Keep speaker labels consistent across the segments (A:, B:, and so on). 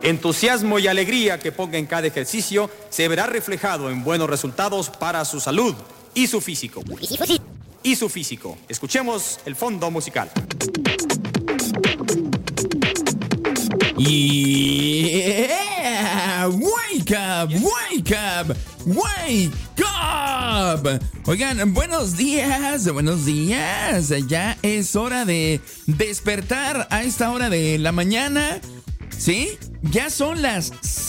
A: entusiasmo y alegría que ponga en cada ejercicio se verá reflejado en buenos resultados para su salud y su físico. Escuchemos el fondo musical.
B: Yeah, wake up, wake up, wake up. Oigan, buenos días. Ya es hora de despertar a esta hora de la mañana. ¿Sí? Ya son las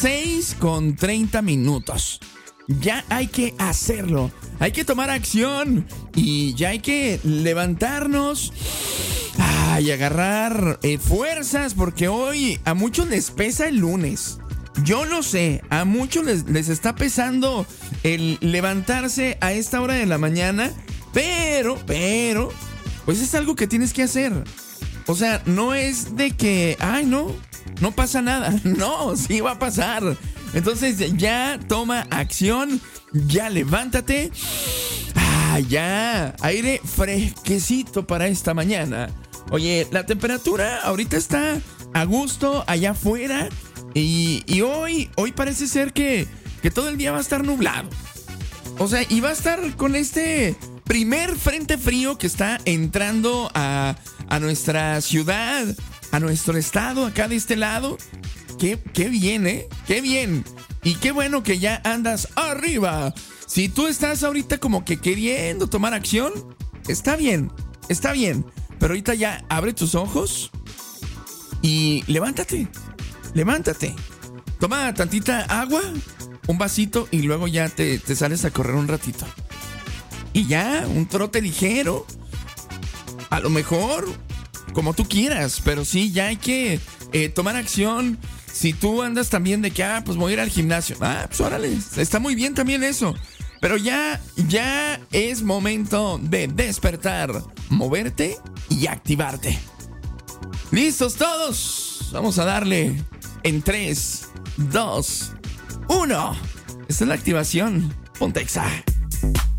B: 6:30. Ya hay que hacerlo. Hay que tomar acción y ya hay que levantarnos y agarrar fuerzas, porque hoy a muchos les pesa el lunes. Yo lo sé, a muchos les está pesando el levantarse a esta hora de la mañana, pero, pues es algo que tienes que hacer. O sea, no es de que, no pasa nada. No, sí va a pasar. Entonces ya toma acción, ya levántate. Ya, aire fresquecito para esta mañana. Oye, la temperatura ahorita está a gusto allá afuera y hoy parece ser que todo el día va a estar nublado. O sea, y va a estar con este primer frente frío que está entrando a nuestra ciudad, a nuestro estado, acá de este lado. Qué bien, ¿eh? Qué bien. Y qué bueno que ya andas arriba. Si tú estás ahorita como que queriendo tomar acción, está bien. Pero ahorita ya abre tus ojos y levántate. Toma tantita agua, un vasito y luego ya te sales a correr un ratito. Y ya, un trote ligero. A lo mejor, como tú quieras, pero sí, ya hay que tomar acción. Si tú andas también de que, pues voy a ir al gimnasio. Pues órale, está muy bien también eso. Pero ya es momento de despertar, moverte y activarte. ¿Listos todos? Vamos a darle en 3, 2, 1. Esta es la activación. Ponte Exa.